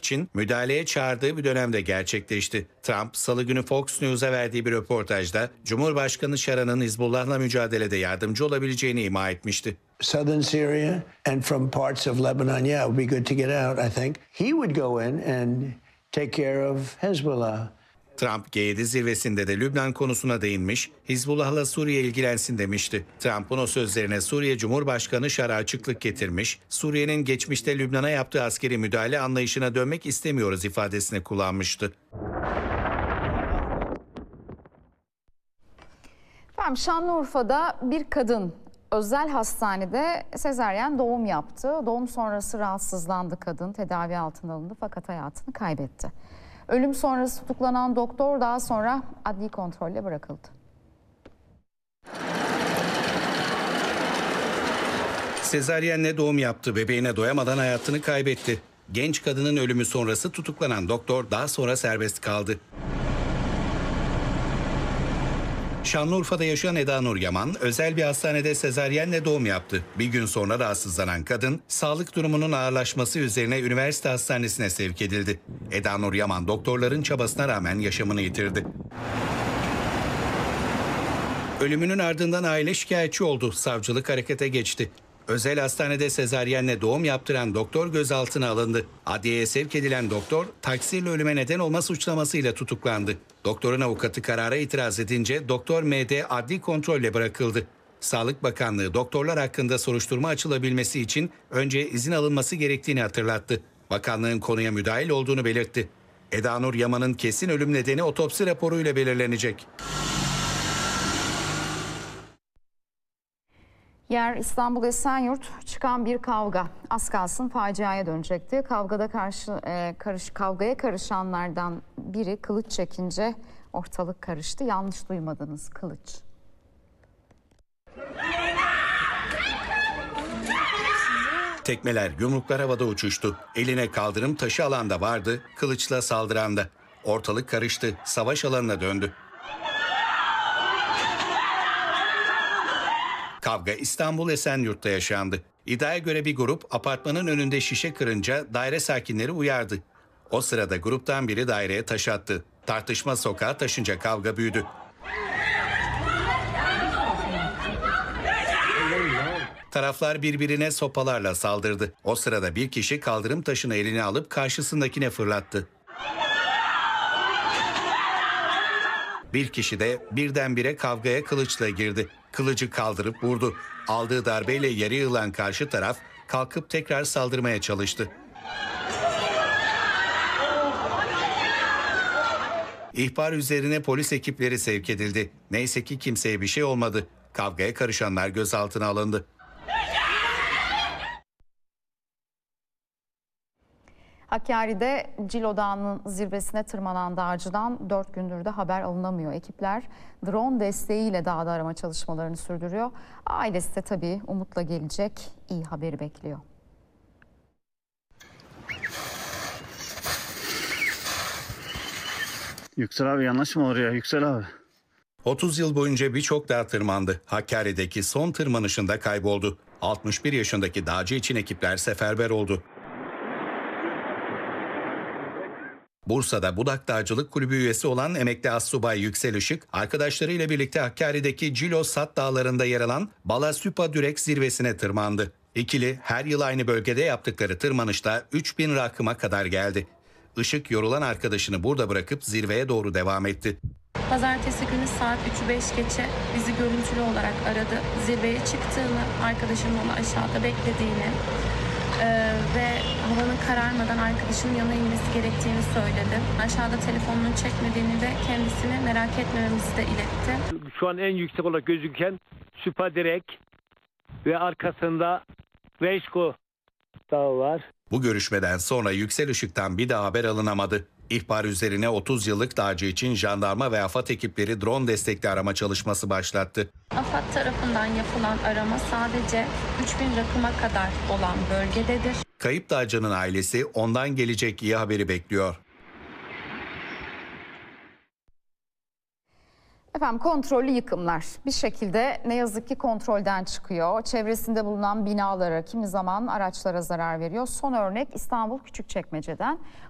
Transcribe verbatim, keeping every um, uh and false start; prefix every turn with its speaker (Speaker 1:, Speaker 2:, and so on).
Speaker 1: için müdahaleye çağırdığı bir dönemde gerçekleşti. Trump, Salı günü Fox News'a verdiği bir röportajda Cumhurbaşkanı Şara'nın Hizbullah'la mücadelede yardımcı olabileceğini ima etmişti.
Speaker 2: Southern Syria and from parts of Lebanon, yeah, it would be good to get out, I think. He would go in and take care of Hezbollah.
Speaker 1: Trump G yedi zirvesinde de Lübnan konusuna değinmiş, Hizbullah'la Suriye ilgilensin demişti. Trump'ın o sözlerine Suriye Cumhurbaşkanı Şara açıklık getirmiş, Suriye'nin geçmişte Lübnan'a yaptığı askeri müdahale anlayışına dönmek istemiyoruz ifadesini kullanmıştı.
Speaker 3: Efendim, Şanlıurfa'da bir kadın özel hastanede sezaryen doğum yaptı. Doğum sonrası rahatsızlandı kadın, tedavi altına alındı fakat hayatını kaybetti. Ölüm sonrası tutuklanan doktor daha sonra adli kontrolle bırakıldı.
Speaker 1: Sezaryenle doğum yaptı, bebeğine doyamadan hayatını kaybetti. Genç kadının ölümü sonrası tutuklanan doktor daha sonra serbest kaldı. Şanlıurfa'da yaşayan Eda Nur Yaman özel bir hastanede sezaryenle doğum yaptı. Bir gün sonra rahatsızlanan kadın sağlık durumunun ağırlaşması üzerine üniversite hastanesine sevk edildi. Eda Nur Yaman doktorların çabasına rağmen yaşamını yitirdi. Ölümünün ardından aile şikayetçi oldu. Savcılık harekete geçti. Özel hastanede sezaryenle doğum yaptıran doktor gözaltına alındı. Adliyeye sevk edilen doktor taksirle ölüme neden olma suçlamasıyla tutuklandı. Doktorun avukatı karara itiraz edince Doktor M D adli kontrolle bırakıldı. Sağlık Bakanlığı doktorlar hakkında soruşturma açılabilmesi için önce izin alınması gerektiğini hatırlattı. Bakanlığın konuya müdahil olduğunu belirtti. Eda Nur Yaman'ın kesin ölüm nedeni otopsi raporuyla belirlenecek.
Speaker 3: Yer İstanbul Esenyurt, çıkan bir kavga az kalsın faciaya dönecekti. Kavgada karşı e, karış kavgaya karışanlardan biri kılıç çekince ortalık karıştı. Yanlış duymadınız, kılıç.
Speaker 1: Tekmeler, yumruklar havada uçuştu. Eline kaldırım taşı alan da vardı, kılıçla saldıran da. Ortalık karıştı, savaş alanına döndü. Kavga İstanbul Esenyurt'ta yaşandı. İddiaya göre bir grup apartmanın önünde şişe kırınca daire sakinleri uyardı. O sırada gruptan biri daireye taş attı. Tartışma sokağa taşınca kavga büyüdü. Taraflar birbirine sopalarla saldırdı. O sırada bir kişi kaldırım taşını eline alıp karşısındakine fırlattı. Bir kişi de birdenbire kavgaya kılıçla girdi. Kılıcı kaldırıp vurdu. Aldığı darbeyle yere yığılan karşı taraf kalkıp tekrar saldırmaya çalıştı. İhbar üzerine polis ekipleri sevk edildi. Neyse ki kimseye bir şey olmadı. Kavgaya karışanlar gözaltına alındı.
Speaker 3: Hakkari'de Cilo Dağı'nın zirvesine tırmanan dağcıdan dört gündür de haber alınamıyor. Ekipler drone desteğiyle dağda arama çalışmalarını sürdürüyor. Ailesi de tabii umutla gelecek iyi haberi bekliyor.
Speaker 4: Yüksel abi yanlış mı olur ya Yüksel abi?
Speaker 1: otuz yıl boyunca birçok dağ tırmandı. Hakkari'deki son tırmanışında kayboldu. altmış bir yaşındaki dağcı için ekipler seferber oldu. Bursa'da Budak Dağcılık Kulübü üyesi olan emekli astsubay Yüksel Işık, arkadaşlarıyla birlikte Hakkari'deki Cilo Sat Dağları'nda yer alan Balasüpa Dürek zirvesine tırmandı. İkili her yıl aynı bölgede yaptıkları tırmanışta üç bin rakıma kadar geldi. Işık yorulan arkadaşını burada bırakıp zirveye doğru devam etti.
Speaker 5: Pazartesi günü saat üçü beş geçe bizi görüntülü olarak aradı. Zirveye çıktığını, arkadaşımın onu aşağıda beklediğini Ee, ve havanın kararmadan arkadaşının yanına inmesi gerektiğini söyledi. Aşağıda telefonunun çekmediğini ve kendisini merak etmememizi de iletti.
Speaker 6: Şu an en yüksek olarak gözüken Süpa Direk ve arkasında Reşko Dağı var.
Speaker 1: Bu görüşmeden sonra Yüksel Işık'tan bir daha haber alınamadı. İhbar üzerine otuz yıllık dağcı için jandarma ve AFAD ekipleri drone destekli arama çalışması başlattı.
Speaker 5: AFAD tarafından yapılan arama sadece üç bin rakıma kadar olan bölgededir.
Speaker 1: Kayıp dağcının ailesi ondan gelecek iyi haberi bekliyor.
Speaker 3: Efendim, kontrollü yıkımlar bir şekilde ne yazık ki kontrolden çıkıyor. Çevresinde bulunan binalara, kimi zaman araçlara zarar veriyor. Son örnek İstanbul Küçükçekmece'den.